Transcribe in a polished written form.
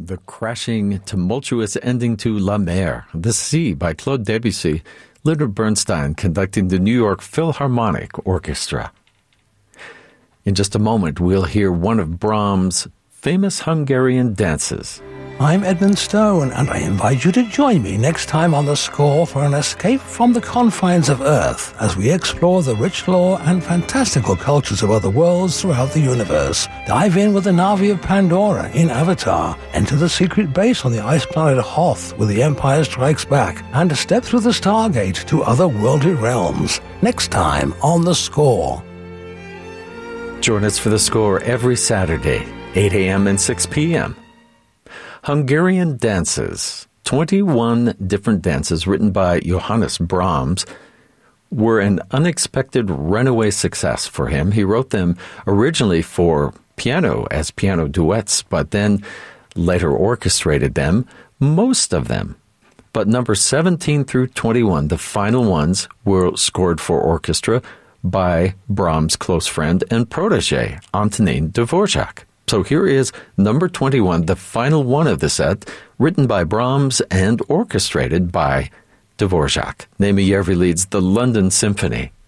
The crashing, tumultuous ending to La Mer, The Sea by Claude Debussy, Leonard Bernstein conducting the New York Philharmonic Orchestra. In just a moment, we'll hear one of Brahms' famous Hungarian dances. I'm Edmund Stone, and I invite you to join me next time on The Score for an escape from the confines of Earth as we explore the rich lore and fantastical cultures of other worlds throughout the universe. Dive in with the Na'vi of Pandora in Avatar, enter the secret base on the ice planet Hoth with The Empire Strikes Back, and step through the Stargate to otherworldly realms. Next time on The Score. Join us for The Score every Saturday, 8 a.m. and 6 p.m. Hungarian Dances, 21 different dances written by Johannes Brahms, were an unexpected runaway success for him. He wrote them originally for piano as piano duets, but then later orchestrated them, most of them. But numbers 17 through 21, the final ones, were scored for orchestra by Brahms' close friend and protege, Antonín Dvorak. So here is number 21, the final one of the set, written by Brahms and orchestrated by Dvorak. Naima Järvi leads the London Symphony.